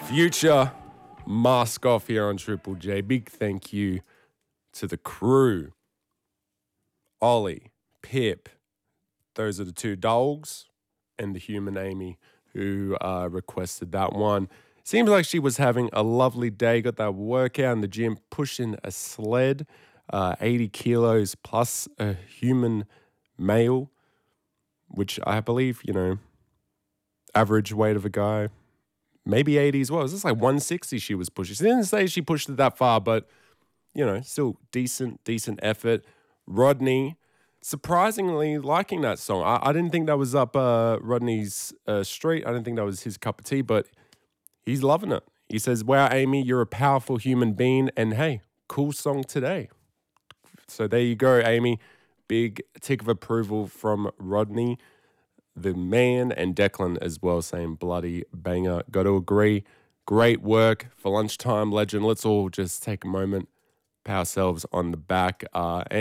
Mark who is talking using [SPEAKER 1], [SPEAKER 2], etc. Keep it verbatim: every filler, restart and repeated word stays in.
[SPEAKER 1] Future Mask Off here on Triple J. Big thank you to the crew. Ollie, Pip, those are the two dogs, and the human Amy who uh, requested that one. Seems like she was having a lovely day, got that workout in the gym, pushing a sled, uh, eighty kilos plus a human male, which I believe, you know, average weight of a guy, maybe eighty as well. Is this like one sixty she was pushing? She didn't say she pushed it that far, but, you know, still decent, decent effort. Rodney, surprisingly liking that song. I, I didn't think that was up uh, Rodney's uh, street. I didn't think that was his cup of tea, but he's loving it. He says, wow, Amy, you're a powerful human being, and hey, cool song today. So there you go, Amy. Big tick of approval from Rodney, the man, and Declan as well, saying bloody banger. Got to agree. Great work for lunchtime, legend. Let's all just take a moment, pat ourselves on the back. Uh,